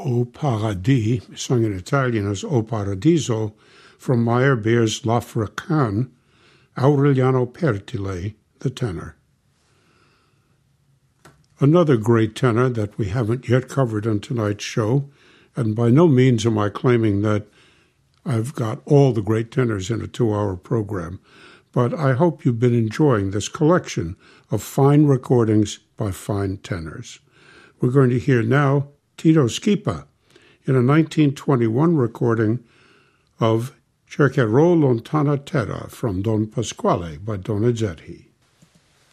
O Paradis, sung in Italian as O Paradiso, from Meyerbeer's L'Africaine, Aureliano Pertile, the tenor. Another great tenor that we haven't yet covered on tonight's show, and by no means am I claiming that I've got all the great tenors in a 2-hour program, but I hope you've been enjoying this collection of fine recordings by fine tenors. We're going to hear now Tito Schipa in a 1921 recording of Cercherò lontana terra from Don Pasquale by Donizetti.